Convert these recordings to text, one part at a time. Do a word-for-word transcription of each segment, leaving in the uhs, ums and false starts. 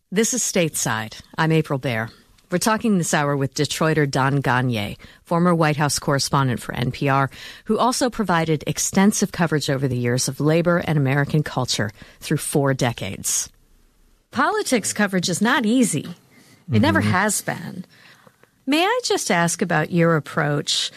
This is Stateside. I'm April Baer. We're talking this hour with Detroiter Don Gagne, former White House correspondent for N P R, who also provided extensive coverage over the years of labor and American culture through four decades. Politics coverage is not easy. It mm-hmm. never has been. May I just ask about your approach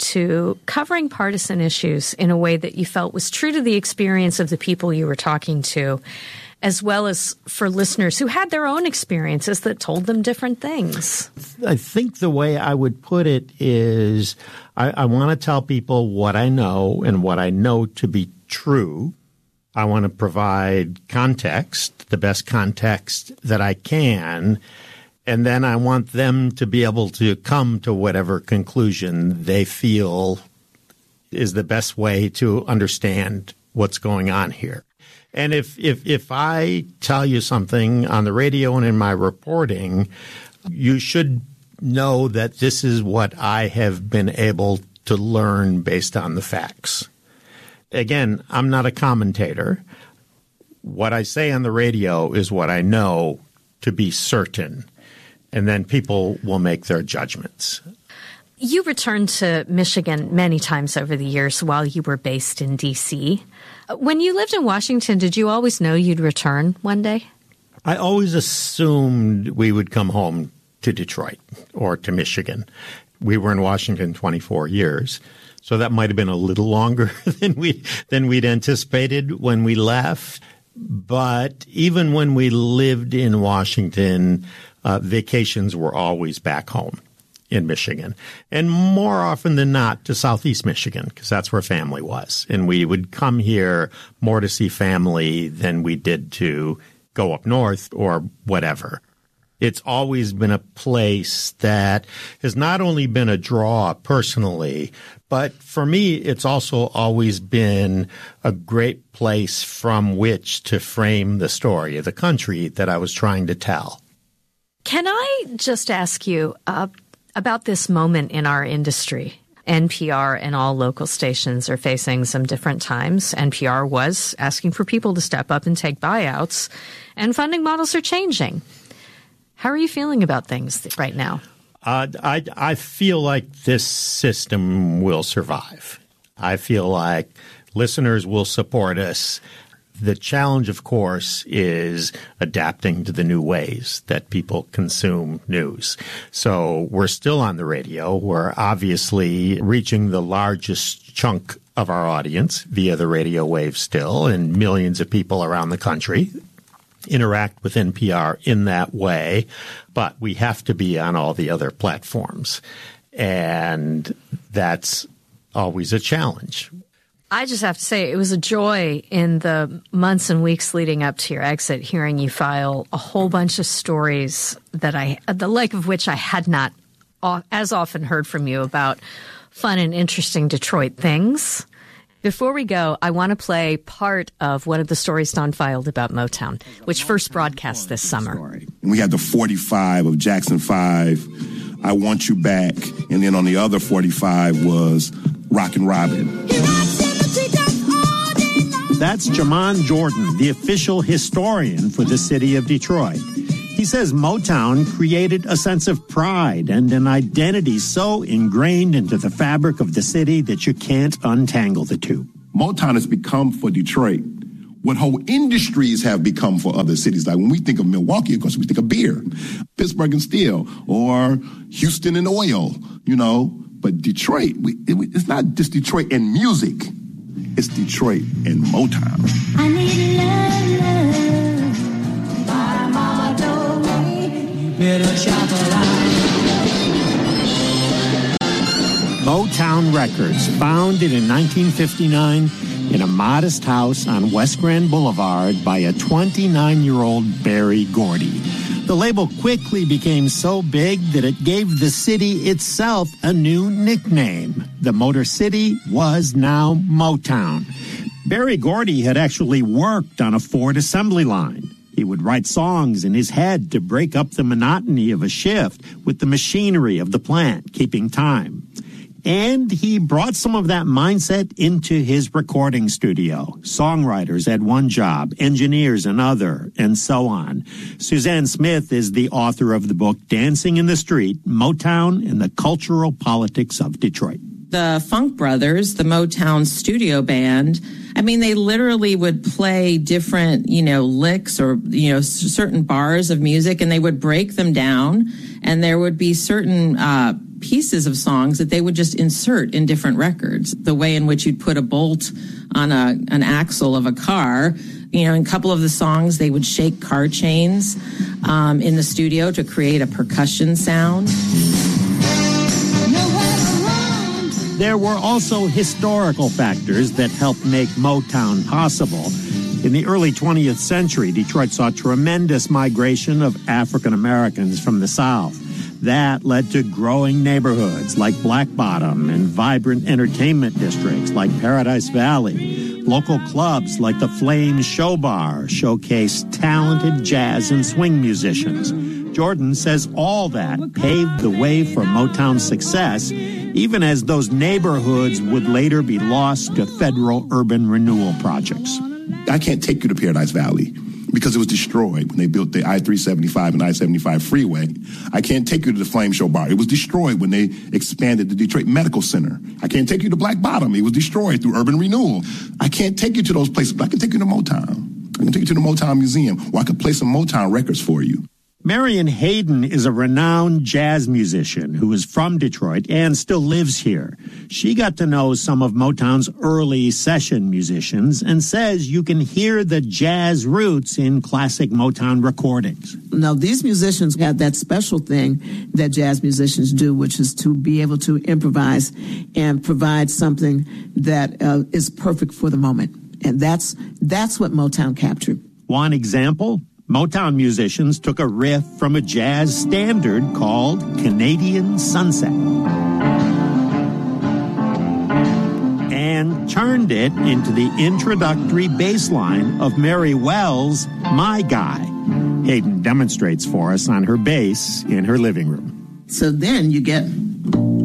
to covering partisan issues in a way that you felt was true to the experience of the people you were talking to, as well as for listeners who had their own experiences that told them different things? I think the way I would put it is I, I want to tell people what I know and what I know to be true. I want to provide context, the best context that I can, and then I want them to be able to come to whatever conclusion they feel is the best way to understand what's going on here. And if, if, if I tell you something on the radio and in my reporting, you should know that this is what I have been able to learn based on the facts. Again, I'm not a commentator. What I say on the radio is what I know to be certain, and then people will make their judgments. You returned to Michigan many times over the years while you were based in D C When you lived in Washington, did you always know you'd return one day? I always assumed we would come home to Detroit or to Michigan. We were in Washington twenty-four years, so that might have been a little longer than we than we'd anticipated when we left. But even when we lived in Washington, uh, vacations were always back home in Michigan, and more often than not to Southeast Michigan, because that's where family was. And we would come here more to see family than we did to go up north or whatever. It's always been a place that has not only been a draw personally, but for me, it's also always been a great place from which to frame the story of the country that I was trying to tell. Can I just ask you, uh, about this moment in our industry? N P R and all local stations are facing some different times. N P R was asking for people to step up and take buyouts, and funding models are changing. How are you feeling about things right now? Uh, I, I feel like this system will survive. I feel like listeners will support us. The challenge, of course, is adapting to the new ways that people consume news. So we're still on the radio. We're obviously reaching the largest chunk of our audience via the radio wave still, and millions of people around the country interact with N P R in that way. But we have to be on all the other platforms, and that's always a challenge. I just have to say it was a joy in the months and weeks leading up to your exit, hearing you file a whole bunch of stories that I, the like of which I had not as often heard from you about fun and interesting Detroit things. Before we go, I want to play part of one of the stories Don filed about Motown, which first broadcast this summer. And we had the forty-five of Jackson five, I Want You Back, and then on the other forty-five was Rockin' Robin. That's Jamon Jordan, the official historian for the city of Detroit. He says Motown created a sense of pride and an identity so ingrained into the fabric of the city that you can't untangle the two. Motown has become for Detroit what whole industries have become for other cities. Like when we think of Milwaukee, of course, we think of beer, Pittsburgh and steel, or Houston and oil, you know. But Detroit, we, it, it's not just Detroit and music. It's Detroit and Motown. I need love, love. My mama told me you better shop Motown Records, founded in nineteen fifty-nine in a modest house on West Grand Boulevard by a twenty-nine-year-old Berry Gordy. The label quickly became so big that it gave the city itself a new nickname. The Motor City was now Motown. Berry Gordy had actually worked on a Ford assembly line. He would write songs in his head to break up the monotony of a shift with the machinery of the plant, keeping time. And he brought some of that mindset into his recording studio. Songwriters had one job, engineers another, and so on. Suzanne Smith is the author of the book Dancing in the Street, Motown and the Cultural Politics of Detroit. The Funk Brothers, the Motown studio band, I mean, they literally would play different, you know, licks or, you know, certain bars of music, and they would break them down, and there would be certain uh pieces of songs that they would just insert in different records. The way in which you'd put a bolt on a an axle of a car. You know, in a couple of the songs, they would shake car chains um, in the studio to create a percussion sound. There were also historical factors that helped make Motown possible. In the early twentieth century, Detroit saw tremendous migration of African Americans from the South. That led to growing neighborhoods like Black Bottom and vibrant entertainment districts like Paradise Valley. Local clubs like the Flame Show Bar showcased talented jazz and swing musicians. Jordan says all that paved the way for Motown's success, even as those neighborhoods would later be lost to federal urban renewal projects. I can't take you to Paradise Valley because it was destroyed when they built the I three seventy-five and I seventy-five freeway. I can't take you to the Flame Show Bar. It was destroyed when they expanded the Detroit Medical Center. I can't take you to Black Bottom. It was destroyed through urban renewal. I can't take you to those places, but I can take you to Motown. I can take you to the Motown Museum, where I can play some Motown records for you. Marion Hayden is a renowned jazz musician who is from Detroit and still lives here. She got to know some of Motown's early session musicians and says you can hear the jazz roots in classic Motown recordings. Now, these musicians have that special thing that jazz musicians do, which is to be able to improvise and provide something that uh, is perfect for the moment. And that's that's what Motown captured. One example? Motown musicians took a riff from a jazz standard called Canadian Sunset and turned it into the introductory bass line of Mary Wells' My Guy. Hayden demonstrates for us on her bass in her living room. So then you get...